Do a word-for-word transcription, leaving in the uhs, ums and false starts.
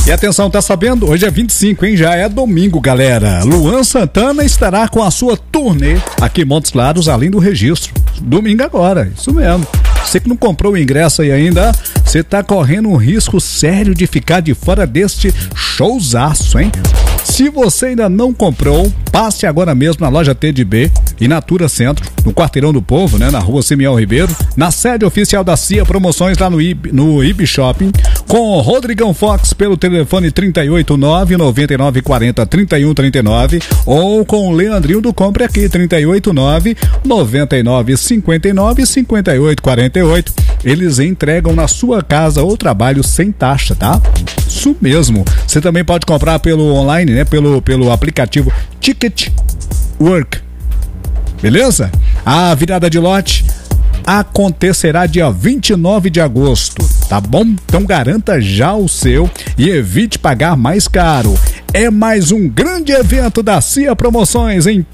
E atenção, tá sabendo? Hoje é vinte e cinco, hein? Já é domingo, galera. Luan Santana estará com a sua turnê aqui em Montes Claros, além do registro. Domingo agora, isso mesmo. Você que não comprou o ingresso aí ainda, você tá correndo um risco sério de ficar de fora deste showzaço, hein? Se você ainda não comprou, passe agora mesmo na loja T D B e Natura Centro, no Quarteirão do Povo, né? Na rua Simeão Ribeiro, na sede oficial da C I A Promoções lá no I B, no I B Shopping, com o Rodrigão Fox pelo telefone trinta e oito nove, noventa e nove quarenta, trinta e um trinta e nove ou com o Leandrinho do Compre Aqui, trinta e oito nove, noventa e nove cinquenta e nove, cinquenta e oito quarenta e oito. Eles entregam na sua casa ou trabalho sem taxa, tá? Isso mesmo. Você também pode comprar pelo online, né? Pelo, pelo aplicativo Ticket Work. Beleza? A virada de lote acontecerá dia vinte e nove de agosto, tá bom? Então garanta já o seu e evite pagar mais caro. É mais um grande evento da C I A Promoções em